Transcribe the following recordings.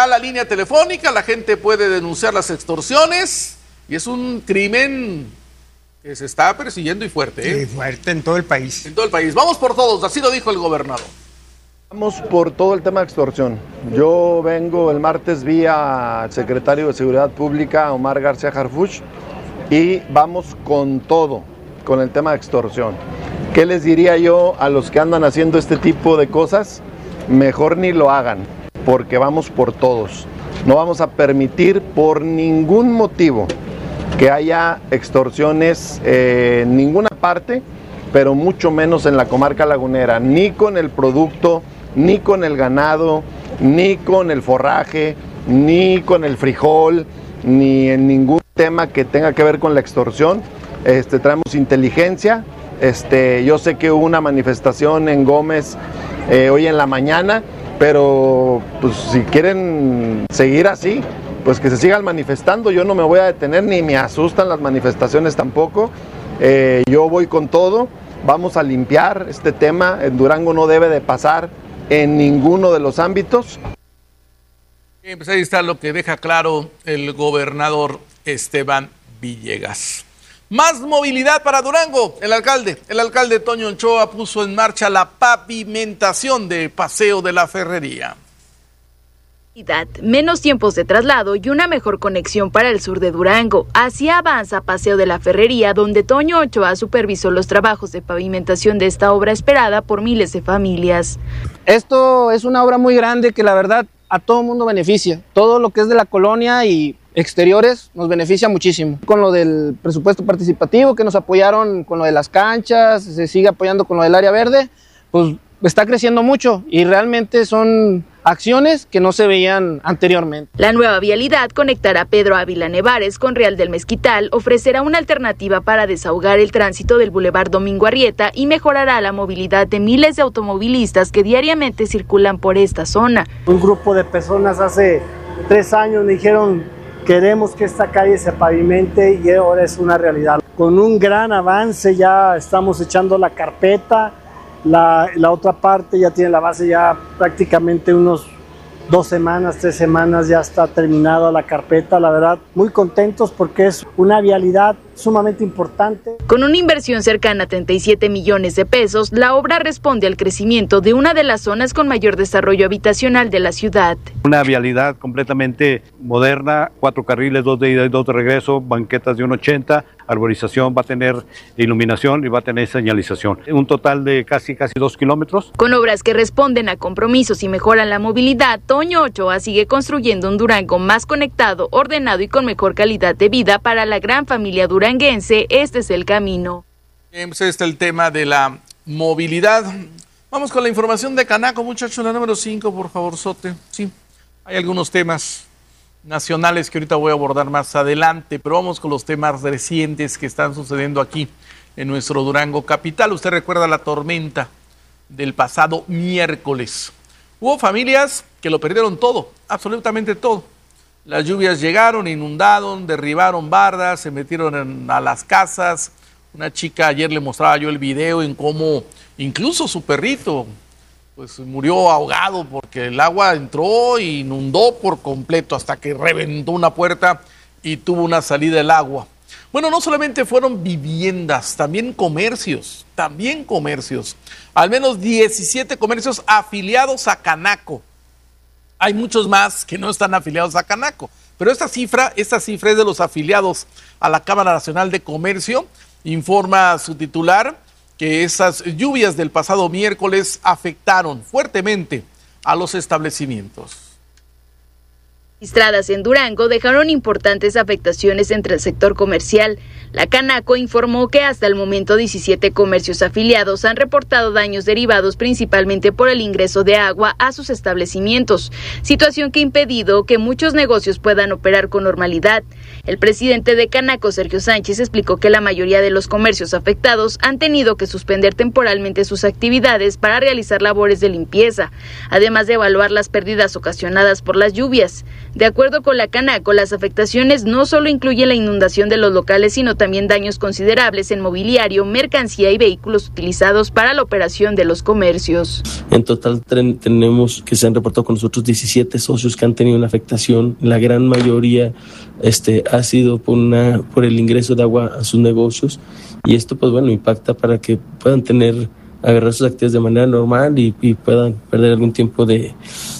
está la línea telefónica, la gente puede denunciar las extorsiones y es un crimen que se está persiguiendo y fuerte. Sí, fuerte en todo el país. En todo el país. Vamos por todos, así lo dijo el gobernador. Vamos por todo el tema de extorsión. Yo vengo el martes vía al secretario de Seguridad Pública, Omar García Harfuch, y vamos con todo, con el tema de extorsión. ¿Qué les diría yo a los que andan haciendo este tipo de cosas? Mejor ni lo hagan, porque vamos por todos. No vamos a permitir por ningún motivo que haya extorsiones en ninguna parte, pero mucho menos en la comarca lagunera, ni con el producto, ni con el ganado, ni con el forraje, ni con el frijol, ni en ningún tema que tenga que ver con la extorsión. Traemos inteligencia. Yo sé que hubo una manifestación en Gómez hoy en la mañana, pero pues si quieren seguir así, pues que se sigan manifestando. Yo no me voy a detener, ni me asustan las manifestaciones tampoco. Yo voy con todo, vamos a limpiar este tema. En Durango no debe de pasar en ninguno de los ámbitos. Bien, pues ahí está lo que deja claro el gobernador Esteban Villegas. Más movilidad para Durango. El alcalde Toño Ochoa puso en marcha la pavimentación de Paseo de la Ferrería. Menos tiempos de traslado y una mejor conexión para el sur de Durango. Así avanza Paseo de la Ferrería, donde Toño Ochoa supervisó los trabajos de pavimentación de esta obra esperada por miles de familias. Esto es una obra muy grande que la verdad a todo mundo beneficia. Todo lo que es de la colonia y exteriores nos beneficia muchísimo. Con lo del presupuesto participativo que nos apoyaron con lo de las canchas, se sigue apoyando con lo del área verde, pues está creciendo mucho y realmente son acciones que no se veían anteriormente. La nueva vialidad conectará Pedro Ávila Nevares con Real del Mezquital, ofrecerá una alternativa para desahogar el tránsito del Boulevard Domingo Arrieta y mejorará la movilidad de miles de automovilistas que diariamente circulan por esta zona. Un grupo de personas hace 3 años me dijeron: queremos que esta calle se pavimente, y ahora es una realidad. Con un gran avance ya estamos echando la carpeta. La otra parte ya tiene la base, ya prácticamente unos 2 semanas, 3 semanas ya está terminada la carpeta. La verdad, muy contentos porque es una vialidad sumamente importante. Con una inversión cercana a 37 millones de pesos, la obra responde al crecimiento de una de las zonas con mayor desarrollo habitacional de la ciudad. Una vialidad completamente moderna, 4 carriles, 2 de ida y 2 de regreso, banquetas de 1.80, arborización, va a tener iluminación y va a tener señalización. Un total de casi 2 kilómetros. Con obras que responden a compromisos y mejoran la movilidad, Toño Ochoa sigue construyendo un Durango más conectado, ordenado y con mejor calidad de vida para la gran familia duranguense. Este es el camino. Bien, pues este es el tema de la movilidad. Vamos con la información de Canaco, muchachos, la número 5, por favor, Sote. Sí, hay algunos temas nacionales que ahorita voy a abordar más adelante, pero vamos con los temas recientes que están sucediendo aquí en nuestro Durango capital. Usted recuerda la tormenta del pasado miércoles. Hubo familias que lo perdieron todo, absolutamente todo. Las lluvias llegaron, inundaron, derribaron bardas, se metieron a las casas. Una chica, ayer le mostraba yo el video en cómo incluso su perrito pues murió ahogado porque el agua entró e inundó por completo hasta que reventó una puerta y tuvo una salida el agua. Bueno, no solamente fueron viviendas, también comercios. Al menos 17 comercios afiliados a Canaco. Hay muchos más que no están afiliados a Canaco, pero esta cifra es de los afiliados a la Cámara Nacional de Comercio. Informa su titular que esas lluvias del pasado miércoles afectaron fuertemente a los establecimientos. Registradas en Durango dejaron importantes afectaciones entre el sector comercial. La Canaco informó que hasta el momento 17 comercios afiliados han reportado daños derivados principalmente por el ingreso de agua a sus establecimientos, situación que ha impedido que muchos negocios puedan operar con normalidad. El presidente de Canaco, Sergio Sánchez, explicó que la mayoría de los comercios afectados han tenido que suspender temporalmente sus actividades para realizar labores de limpieza, además de evaluar las pérdidas ocasionadas por las lluvias. De acuerdo con la Canaco, las afectaciones no solo incluyen la inundación de los locales, sino también daños considerables en mobiliario, mercancía y vehículos utilizados para la operación de los comercios. En total tenemos que se han reportado con nosotros 17 socios que han tenido una afectación. La gran mayoría ha sido por el ingreso de agua a sus negocios, y esto pues bueno impacta para que puedan agarrar sus actividades de manera normal y puedan perder algún tiempo del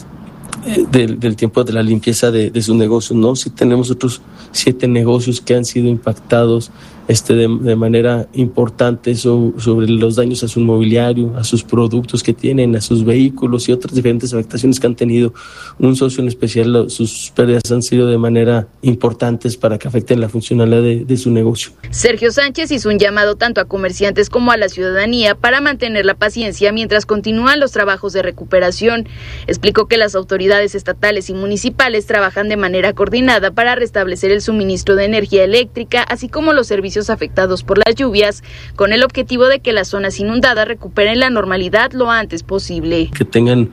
tiempo de la limpieza de sus negocios, ¿no? Sí tenemos otros 7 negocios que han sido impactados de manera importante sobre los daños a su mobiliario, a sus productos que tienen, a sus vehículos y otras diferentes afectaciones que han tenido. Un socio en especial, sus pérdidas han sido de manera importantes para que afecten la funcionalidad de su negocio. Sergio Sánchez hizo un llamado tanto a comerciantes como a la ciudadanía para mantener la paciencia mientras continúan los trabajos de recuperación. Explicó que las autoridades estatales y municipales trabajan de manera coordinada para restablecer el suministro de energía eléctrica, así como los servicios afectados por las lluvias, con el objetivo de que las zonas inundadas recuperen la normalidad lo antes posible. Que tengan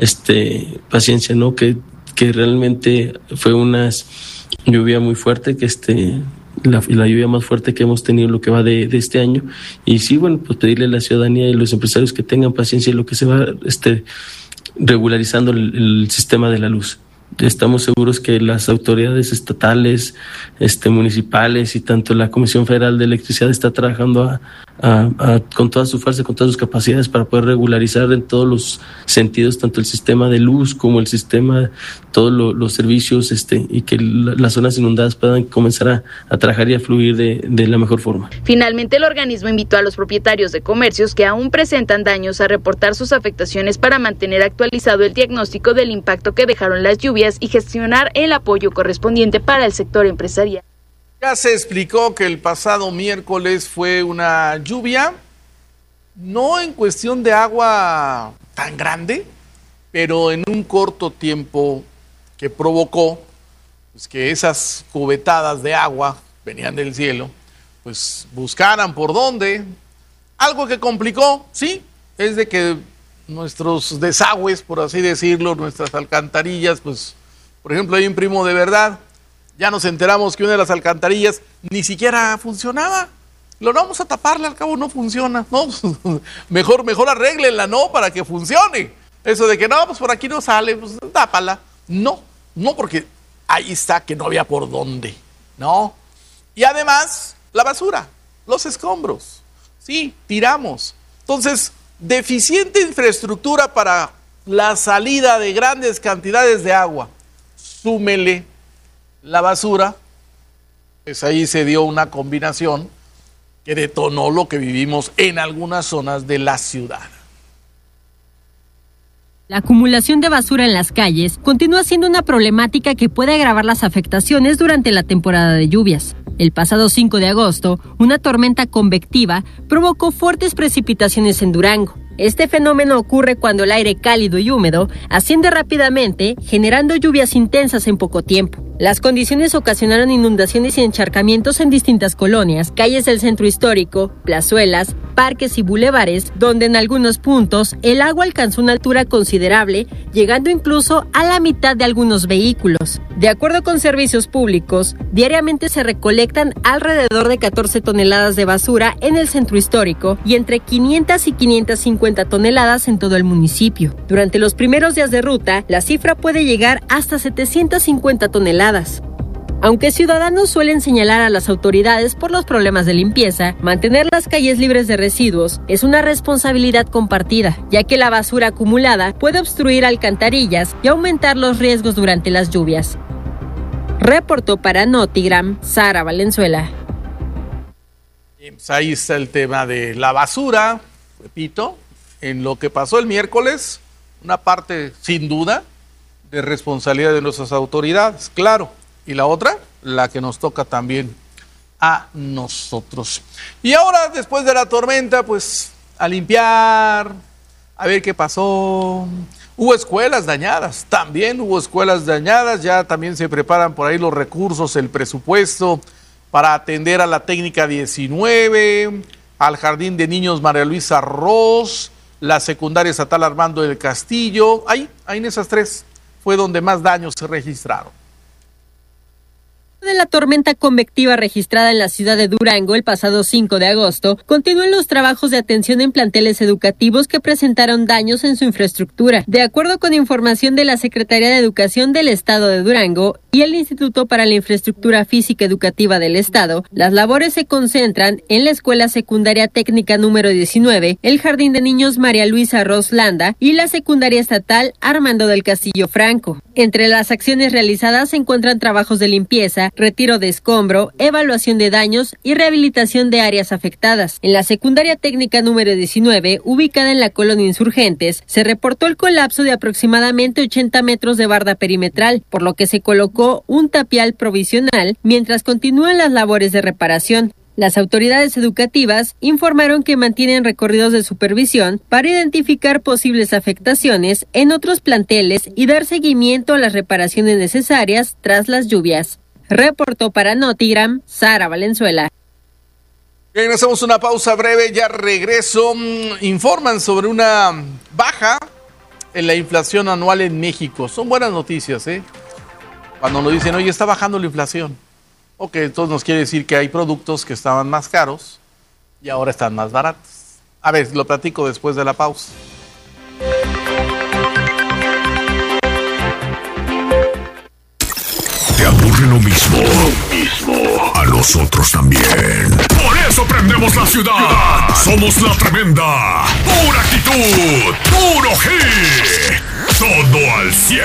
paciencia, ¿no? Que realmente fue una lluvia muy fuerte, que la lluvia más fuerte que hemos tenido en lo que va de este año. Y sí, bueno, pues pedirle a la ciudadanía y a los empresarios que tengan paciencia en lo que se va regularizando el sistema de la luz. Estamos seguros que las autoridades estatales, municipales y tanto la Comisión Federal de Electricidad está trabajando con toda su fuerza, con todas sus capacidades para poder regularizar en todos los sentidos, tanto el sistema de luz como el sistema, todos los servicios, y que las zonas inundadas puedan comenzar a trabajar y a fluir de la mejor forma. Finalmente, el organismo invitó a los propietarios de comercios que aún presentan daños a reportar sus afectaciones para mantener actualizado el diagnóstico del impacto que dejaron las lluvias y gestionar el apoyo correspondiente para el sector empresarial. Ya se explicó que el pasado miércoles fue una lluvia, no en cuestión de agua tan grande, pero en un corto tiempo que provocó pues, que esas cubetadas de agua venían del cielo, pues buscaran por dónde. Algo que complicó, sí, es de que nuestros desagües, por así decirlo, nuestras alcantarillas, pues, por ejemplo, hay un primo de verdad. Ya nos enteramos que una de las alcantarillas ni siquiera funcionaba. Lo vamos a taparle, al cabo no funciona. No, mejor arréglenla, ¿no? Para que funcione. Eso de que no, pues por aquí no sale, pues tápala. No, porque ahí está que no había por dónde, ¿no? Y además, la basura, los escombros. Sí, tiramos. Entonces, deficiente infraestructura para la salida de grandes cantidades de agua. Súmele la basura, pues ahí se dio una combinación que detonó lo que vivimos en algunas zonas de la ciudad. La acumulación de basura en las calles continúa siendo una problemática que puede agravar las afectaciones durante la temporada de lluvias. El pasado 5 de agosto, una tormenta convectiva provocó fuertes precipitaciones en Durango. Este fenómeno ocurre cuando el aire cálido y húmedo asciende rápidamente, generando lluvias intensas en poco tiempo. Las condiciones ocasionaron inundaciones y encharcamientos en distintas colonias, calles del centro histórico, plazuelas, parques y bulevares, donde en algunos puntos el agua alcanzó una altura considerable, llegando incluso a la mitad de algunos vehículos. De acuerdo con servicios públicos, diariamente se recolectan alrededor de 14 toneladas de basura en el centro histórico y entre 500 y 550 toneladas en todo el municipio. Durante los primeros días de ruta, la cifra puede llegar hasta 750 toneladas. Aunque ciudadanos suelen señalar a las autoridades por los problemas de limpieza, mantener las calles libres de residuos es una responsabilidad compartida, ya que la basura acumulada puede obstruir alcantarillas y aumentar los riesgos durante las lluvias. Reportó para Notigram, Sara Valenzuela. Pues ahí está el tema de la basura, repito, en lo que pasó el miércoles, una parte sin duda de responsabilidad de nuestras autoridades, claro. Y la otra, la que nos toca también a nosotros. Y ahora, después de la tormenta, pues a limpiar, a ver qué pasó. Hubo escuelas dañadas, también hubo escuelas dañadas, ya también se preparan por ahí los recursos, el presupuesto para atender a la técnica 19, al Jardín de Niños María Luisa Ross, la secundaria estatal Armando del Castillo. Ahí en esas tres fue donde más daños se registraron. De la tormenta convectiva registrada en la ciudad de Durango el pasado 5 de agosto, continúan los trabajos de atención en planteles educativos que presentaron daños en su infraestructura. De acuerdo con información de la Secretaría de Educación del Estado de Durango y el Instituto para la Infraestructura Física Educativa del Estado, las labores se concentran en la Escuela Secundaria Técnica número 19, el Jardín de Niños María Luisa Ross Landa y la Secundaria Estatal Armando del Castillo Franco. Entre las acciones realizadas se encuentran trabajos de limpieza, retiro de escombro, evaluación de daños y rehabilitación de áreas afectadas. En la secundaria técnica número 19, ubicada en la colonia Insurgentes, se reportó el colapso de aproximadamente 80 metros de barda perimetral, por lo que se colocó un tapial provisional mientras continúan las labores de reparación. Las autoridades educativas informaron que mantienen recorridos de supervisión para identificar posibles afectaciones en otros planteles y dar seguimiento a las reparaciones necesarias tras las lluvias. Reportó para Notigram, Sara Valenzuela. Bien, hacemos una pausa breve, ya regreso. Informan sobre una baja en la inflación anual en México. Son buenas noticias, ¿eh? Cuando nos dicen, oye, está bajando la inflación. Ok, entonces nos quiere decir que hay productos que estaban más caros y ahora están más baratos. A ver, lo platico después de la pausa. ¿Te aburre lo mismo? A nosotros también. Por eso prendemos la ciudad. Somos la tremenda. Pura actitud. Puro hit. Todo al 100.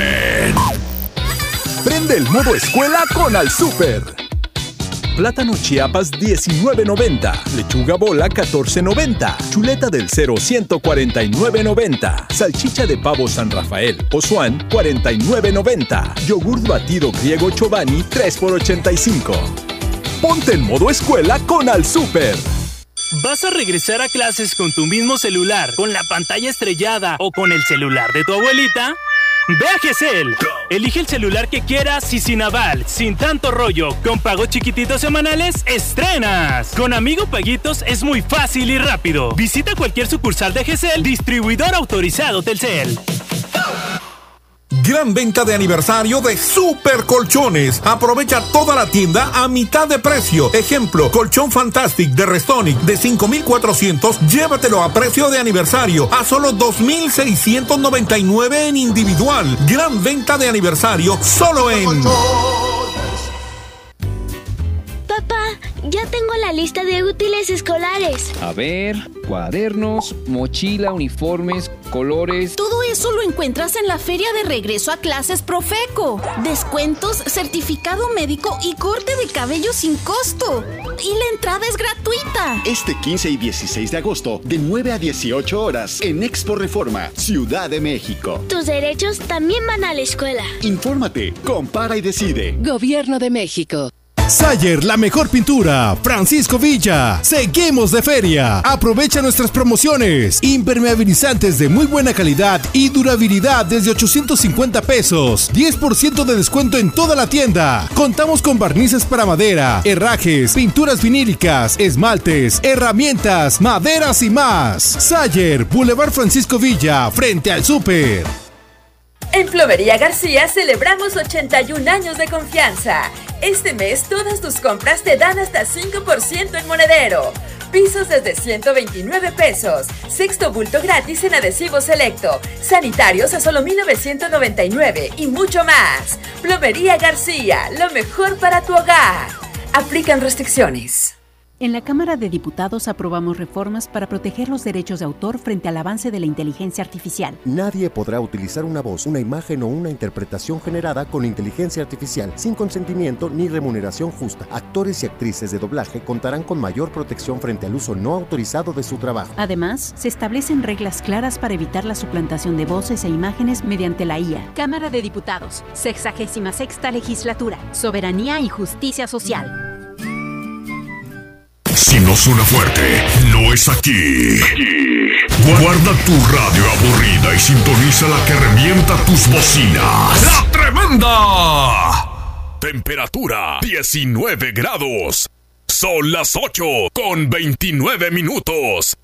Prende el modo escuela con Al Súper. Plátano Chiapas 19.90, lechuga bola 14.90, chuleta del Cero 149.90, salchicha de pavo San Rafael o Swan 49.90, yogur batido griego Chobani 3 por 85. Ponte en modo escuela con Al Súper. ¿Vas a regresar a clases con tu mismo celular, con la pantalla estrellada o con el celular de tu abuelita? Ve a GESEL. Elige el celular que quieras y sin aval, sin tanto rollo. Con pagos chiquititos semanales, estrenas. Con Amigo Paguitos es muy fácil y rápido. Visita cualquier sucursal de GESEL, distribuidor autorizado Telcel. Gran venta de aniversario de Super Colchones. Aprovecha toda la tienda a mitad de precio. Ejemplo, colchón Fantastic de Restonic de 5,400. Llévatelo a precio de aniversario a solo 2,699 en individual. Gran venta de aniversario solo en... Papá, ya tengo la lista de útiles escolares. A ver, cuadernos, mochila, uniformes, colores. Todo eso lo encuentras en la Feria de Regreso a Clases Profeco. Descuentos, certificado médico y corte de cabello sin costo. Y la entrada es gratuita. Este 15 y 16 de agosto, de 9 a 18 horas, en Expo Reforma, Ciudad de México. Tus derechos también van a la escuela. Infórmate, compara y decide. Gobierno de México. Sayer, la mejor pintura. Francisco Villa. Seguimos de feria. Aprovecha nuestras promociones. Impermeabilizantes de muy buena calidad y durabilidad desde 850 pesos. 10% de descuento en toda la tienda. Contamos con barnices para madera, herrajes, pinturas vinílicas, esmaltes, herramientas, maderas y más. Sayer, Boulevard Francisco Villa, frente al súper. En Plomería García celebramos 81 años de confianza. Este mes todas tus compras te dan hasta 5% en monedero. Pisos desde 129 pesos. Sexto bulto gratis en adhesivo selecto. Sanitarios a solo 1,999 y mucho más. Plomería García, lo mejor para tu hogar. Aplican restricciones. En la Cámara de Diputados aprobamos reformas para proteger los derechos de autor frente al avance de la inteligencia artificial. Nadie podrá utilizar una voz, una imagen o una interpretación generada con inteligencia artificial sin consentimiento ni remuneración justa. Actores y actrices de doblaje contarán con mayor protección frente al uso no autorizado de su trabajo. Además, se establecen reglas claras para evitar la suplantación de voces e imágenes mediante la IA. Cámara de Diputados, 66ª Legislatura, Soberanía y Justicia Social. Si no suena fuerte, no es aquí. Guarda tu radio aburrida y sintoniza la que revienta tus bocinas. ¡La Tremenda! Temperatura 19 grados. Son las 8:29.